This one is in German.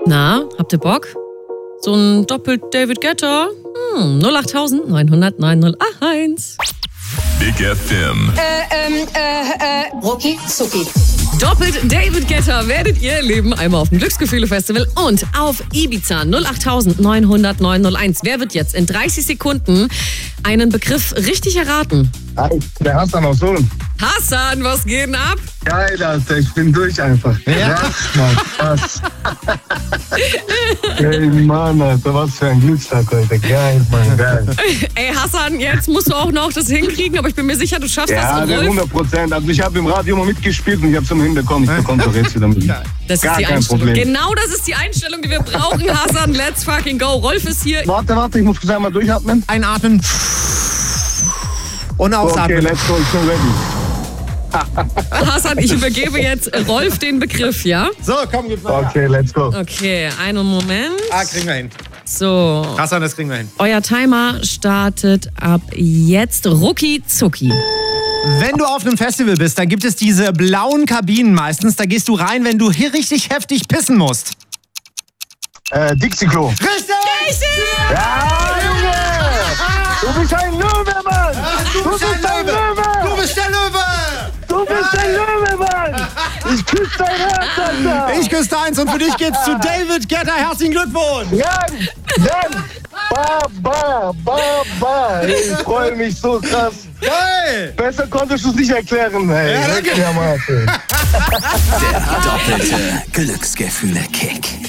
Na, habt ihr Bock? So ein doppelt David Guetta? 08000 900 901. Big FM. Rucki Zucki. Doppelt David Guetta werdet ihr erleben. Einmal auf dem Glücksgefühle-Festival und auf Ibiza. 08000 900 901. Wer wird jetzt in 30 Sekunden einen Begriff richtig erraten? Hi, der Hassan aus Ulm. Hassan, was geht denn ab? Geil, Alter, ich bin durch einfach. Ja, Mann, krass. Ey, Mann, Alter, was für ein Glückstag heute. Geil, Mann, geil. Ey, Hassan, jetzt musst du auch noch das hinkriegen, aber ich bin mir sicher, du schaffst das. Ja, 100%. Also ich habe im Radio mal mitgespielt und ich habe es immer hinbekommen. Ich bekomme doch jetzt wieder mit. Das Gar ist die kein Einstellung. Problem. Genau das ist die Einstellung, die wir brauchen, Hassan. Let's fucking go. Rolf ist hier. Warte, ich muss kurz einmal durchatmen. Einatmen. Und ausatmen. Okay, let's go, ich bin ready. Hassan, ich übergebe jetzt Rolf den Begriff, ja? So, komm, gib mal. Okay, let's go. Okay, einen Moment. Kriegen wir hin. So, Hassan, das kriegen wir hin. euer Timer startet ab jetzt. Rucki Zucki. Wenn du auf einem Festival bist, dann gibt es diese blauen Kabinen meistens. Da gehst du rein, wenn du hier richtig heftig pissen musst. Dixie-Klo. Richtig! Ja, Junge! Du bist ein Löwe, Mann! Du bist ein Löwe! Du bist der Löwe! Du bist ein Löwe, Mann! Ich küsse dein Herz, Alter! Ich küsse eins und für dich geht's zu David Guetta. Herzlichen Glückwunsch! Jan! Ba! Ich freue mich so krass. Geil! Besser konntest du es nicht erklären, ey. Ja, danke. Ja, Mann. Der doppelte Glücksgefühle-Kick.